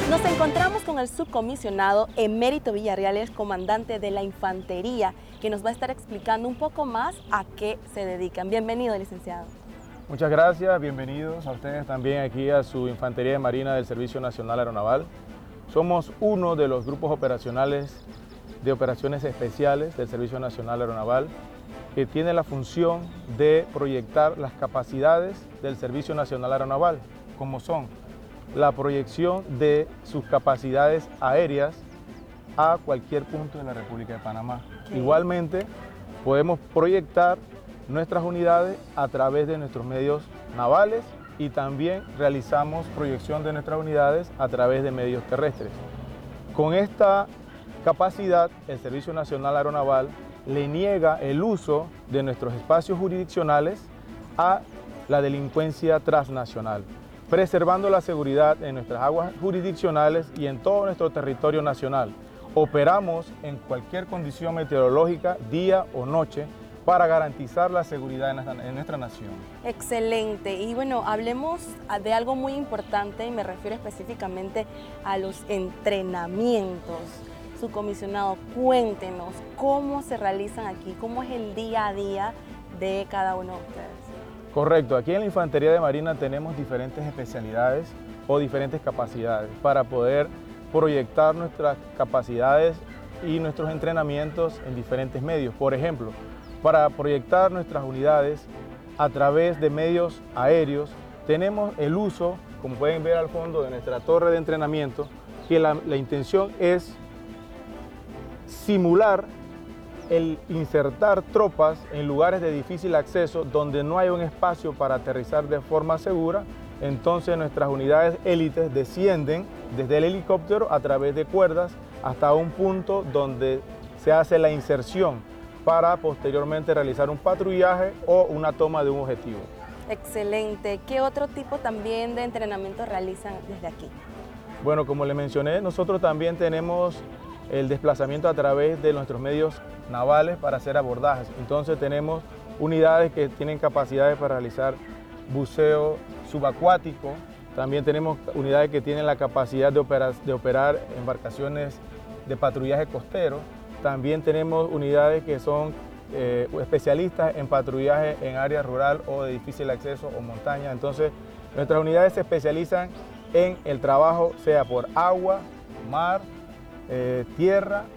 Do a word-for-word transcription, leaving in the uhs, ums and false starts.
Nos encontramos con el subcomisionado Emérito Villarreal, comandante de la Infantería, que nos va a estar explicando un poco más a qué se dedican. Bienvenido, licenciado. Muchas gracias, bienvenidos a ustedes también aquí a su Infantería de Marina del Servicio Nacional Aeronaval. Somos uno de los grupos operacionales de operaciones especiales del Servicio Nacional Aeronaval que tiene la función de proyectar las capacidades del Servicio Nacional Aeronaval, como son la proyección de sus capacidades aéreas a cualquier punto de la República de Panamá. Okay. Igualmente, podemos proyectar nuestras unidades a través de nuestros medios navales y también realizamos proyección de nuestras unidades a través de medios terrestres. Con esta capacidad, el Servicio Nacional Aeronaval le niega el uso de nuestros espacios jurisdiccionales a la delincuencia transnacional, preservando la seguridad en nuestras aguas jurisdiccionales y en todo nuestro territorio nacional. Operamos en cualquier condición meteorológica, día o noche, para garantizar la seguridad en nuestra, en nuestra nación. Excelente. Y bueno, hablemos de algo muy importante y me refiero específicamente a los entrenamientos. Subcomisionado, cuéntenos cómo se realizan aquí, cómo es el día a día de cada uno de ustedes. Correcto, aquí en la Infantería de Marina tenemos diferentes especialidades o diferentes capacidades para poder proyectar nuestras capacidades y nuestros entrenamientos en diferentes medios. Por ejemplo, para proyectar nuestras unidades a través de medios aéreos, tenemos el uso, como pueden ver al fondo, de nuestra torre de entrenamiento, que la, la intención es simular el insertar tropas en lugares de difícil acceso donde no hay un espacio para aterrizar de forma segura. Entonces nuestras unidades élites descienden desde el helicóptero a través de cuerdas hasta un punto donde se hace la inserción para posteriormente realizar un patrullaje o una toma de un objetivo. Excelente. ¿Qué otro tipo también de entrenamiento realizan desde aquí? Bueno, como le mencioné, nosotros también tenemos el desplazamiento a través de nuestros medios navales para hacer abordajes. Entonces tenemos unidades que tienen capacidades para realizar buceo subacuático. También tenemos unidades que tienen la capacidad de operar, de operar embarcaciones de patrullaje costero. También tenemos unidades que son eh, especialistas en patrullaje en área rural o de difícil acceso o montaña. Entonces, nuestras unidades se especializan en el trabajo, sea por agua, mar, eh, tierra